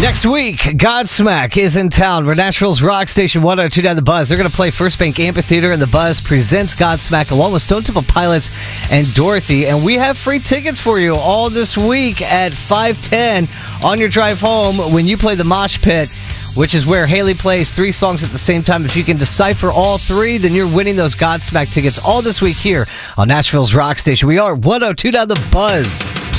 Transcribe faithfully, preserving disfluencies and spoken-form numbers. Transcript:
Next week, Godsmack is in town. We're Nashville's rock station one oh two down the Buzz. They're going to play First Bank Amphitheater, and the Buzz presents Godsmack along with Stone Temple Pilots and Dorothy. And we have free tickets for you all this week at five ten on your drive home when you play the Mosh Pit, which is where Haley plays three songs at the same time. If you can decipher all three, then you're winning those Godsmack tickets all this week here on Nashville's rock station. We are one oh two down the Buzz.